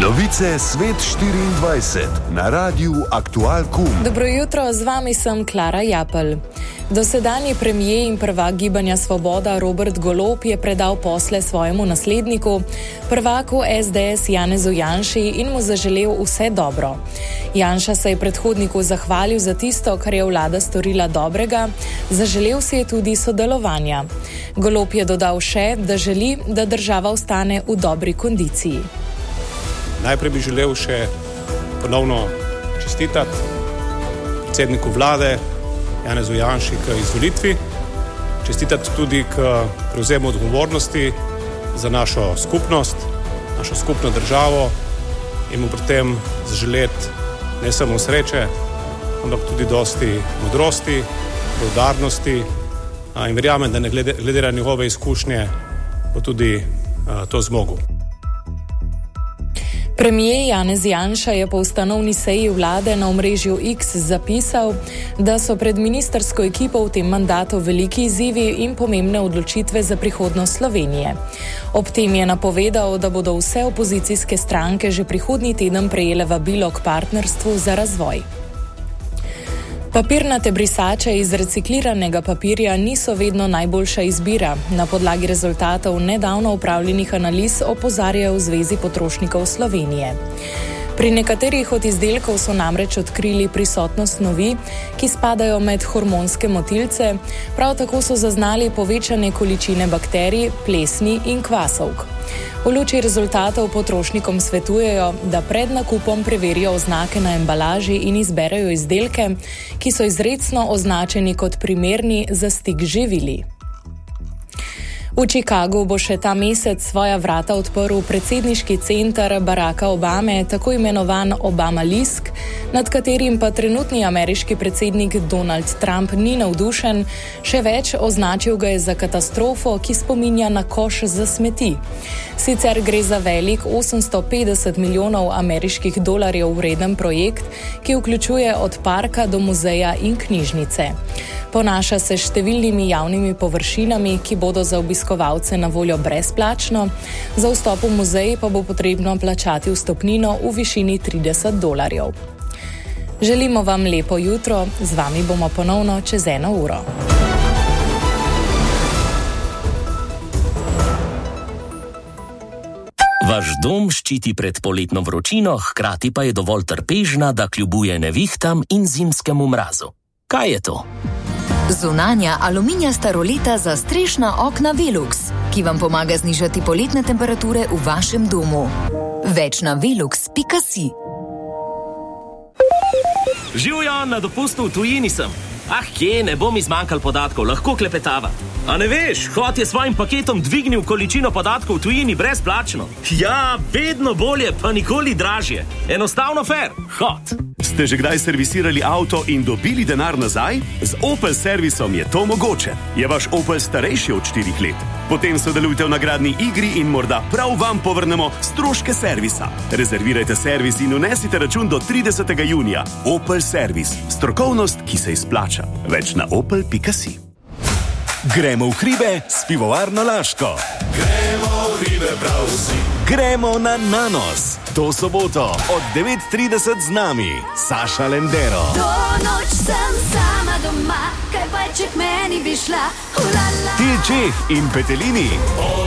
Novice Svet 24 na Radiu Aktual.com. Dobro jutro, z vami sem Klara Japelj. Dosedanji premijer in prvak Gibanja Svoboda Robert Golob je predal posle svojemu nasledniku, prvaku SDS Janezu Janši, in mu zaželel vse dobro. Janša se je predhodniku zahvalil za tisto, kar je vlada storila dobrega, zaželel si je tudi sodelovanja. Golob je dodal še, da želi, da država ostane v dobri kondiciji. Najprej bi želel še ponovno čestitati predsedniku vlade Janezu Janši k izvolitvi, čestitati tudi k prevzemu odgovornosti za našo skupnost, našo skupno državo in mu pri tem zaželeti ne samo sreče, ampak tudi dosti modrosti, preudarnosti in verjamem, da ne glede na njegove izkušnje bo tudi to zmogel. Premijer Janez Janša je po ustanovni seji vlade na omrežju X zapisal, da so pred ministrsko ekipo v tem mandatu veliki izzivi in pomembne odločitve za prihodnost Slovenije. Ob tem je napovedal, da bodo vse opozicijske stranke že prihodnji teden prejele vabilo k partnerstvu za razvoj. Papirnate brisače iz recikliranega papirja niso vedno najboljša izbira. Na podlagi rezultatov nedavno opravljenih analiz opozarjajo v Zvezi potrošnikov Slovenije. Pri nekaterih od izdelkov so namreč odkrili prisotnost snovi, ki spadajo med hormonske motilce, prav tako so zaznali povečane količine bakterij, plesni in kvasovk. V luči rezultatov potrošnikom svetujejo, da pred nakupom preverijo oznake na embalaži in izberejo izdelke, ki so izrecno označeni kot primerni za stik z živili. V Chicagu bo še ta mesec svoja vrata odprl predsedniški center Baracka Obame, tako imenovan Obama Lisk, nad katerim pa trenutni ameriški predsednik Donald Trump ni navdušen, še več, označil ga je za katastrofo, ki spominja na koš za smeti. Sicer gre za velik 850 milijonov ameriških dolarjev vreden projekt, ki vključuje od parka do muzeja in knjižnice. Ponaša se številnimi javnimi površinami, ki bodo za obiskovalce na voljo brezplačno, za vstop v muzej pa bo potrebno plačati vstopnino v višini $30. Želimo vam lepo jutro, z vami bomo ponovno čez 1 uro. Vaš dom ščiti pred poletno vročino, hkrati pa je dovolj trpežna, da kljubuje nevihtam in zimskemu mrazu. Kaj je to? Zunanja aluminijasta roleta za strešna okna Velux, ki vam pomaga znižati poletne temperature v vašem domu. Več na velux.si. Živjo, na dopustu v tujini sem. Kje, ne bom izmanjkal podatkov, lahko klepetava. A ne veš, Hot je svojim paketom dvignil količino podatkov v tujini brezplačno. Ja, vedno bolje, pa nikoli dražje. Enostavno fair, Hot. Ste že kdaj servisirali avto in dobili denar nazaj? Z Opel servisom je to mogoče. Je vaš Opel starejši od 4 let? Potem sodelujte v nagradni igri in morda prav vam povrnemo stroške servisa. Rezervirajte servis in unesite račun do 30. junija. Opel servis. Strokovnost, ki se izplača. Več na opel.si. Gremo v hribe s pivovarno Laško. Gremo v hribe prav vsi. Gremo na Nanos. To soboto od 9:30 z nami Saša Lendero. Do noč sem sama doma, kaj pa če k meni bi šla. Til Čeh in Petelini.